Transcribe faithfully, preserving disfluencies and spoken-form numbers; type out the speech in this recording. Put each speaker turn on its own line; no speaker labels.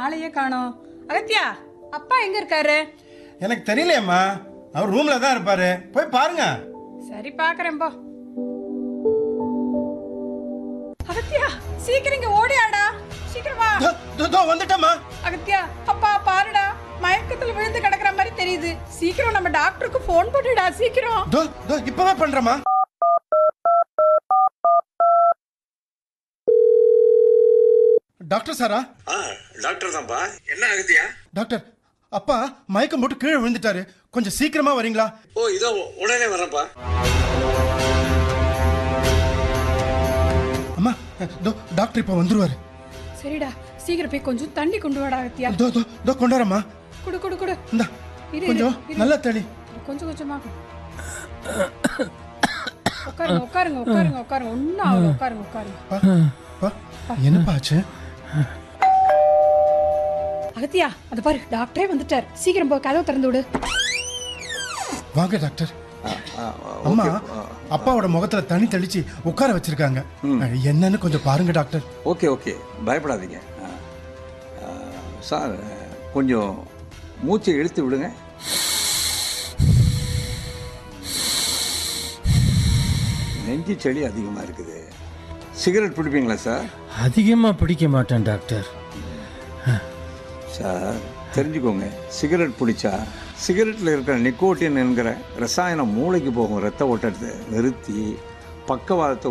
ஆளையே காணோம். அகத்தியா, அப்பா எங்க இருக்காரு?
எனக்கு தெரியலையம்மா, அவர் ரூம்ல தான் இருப்பாரு, போய் பாருங்க.
சரி பாக்குறேன் போ. அகத்தியா, சீக்கிரம் இங்க ஓடியாடா, சீக்கிரம் வா.
தோ தோ வந்துட்டம்மா.
அகத்தியா, அப்பா பாருடா, மயக்கத்துல விழுந்து கிடக்குற மாதிரி தெரியுது. சீக்கிரம் நம்ம டாக்டருக்கு போன் பண்ணுடா, சீக்கிரம்.
தோ தோ இப்பவே பண்றேம்மா. டாக்டர் சாரா?
டாக்டர் தான்ப்பா. என்ன அகத்தியா?
டாக்டர், அப்பா மயக்கம் போட்டு கீழே விழுந்துட்டாரு, கொஞ்சம் சீக்கிரமா வரீங்களா?
ஓ இதோ உடனே வரப்பா.
அம்மா, தோ டாக்டர் இப்ப வந்துருவாரு.
சரிடா, சீக்கிரம் போய் கொஞ்சம் தண்ணி கொண்டு வாடா அகத்தியா.
தோ தோ தோ கொண்டாரம்மா.
குடு குடு குடு.
இந்தா கொஞ்சம் நல்லா தண்ணி.
கொஞ்சம் கொஞ்சமா உட்காருங்க உட்காருங்க உட்காருங்க உட்காருங்க ஒன்னும் ஆகல, உட்காருங்க உட்காருங்க.
என்னப்பா ஆச்சு?
அகத்தியா, அது பாரு, டாக்டரே வந்துட்டார். சீக்கிரம் போ, கதவை திறந்து விடு.
வாங்க டாக்டர். அம்மா, அப்பாவோட முகத்துல தண்ணி தெளிச்சு உட்கார வச்சிருக்காங்க. என்னன்னு கொஞ்சம் பாருங்க டாக்டர்.
ஓகே ஓகே, பயப்படாதீங்க சார். கொஞ்சம் மூச்சை இழுத்து விடுங்க. நெஞ்சு செடி அதிகமாக இருக்குது. Cigarette பிடிப்பீங்களா sir?
அதிகமாக பிடிக்க மாட்டேன் டாக்டர்.
சார் தெரிஞ்சுக்கோங்க, சிகரெட் பிடிச்சா சிகரெட்டில் இருக்கிற நிக்கோட்டின் என்கிற ரசாயனம் மூளைக்கு போகும் ரத்த ஓட்டத்தை நிறுத்தி பக்கவாதத்தை